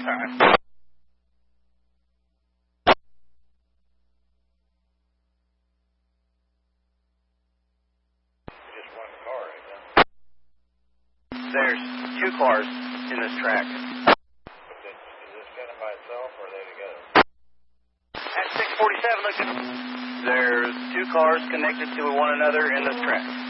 right. Just one car, right now. There's two cars in this track. Is this gunning by itself, or are they together? At 647, looking. There's two cars connected to one another in this track.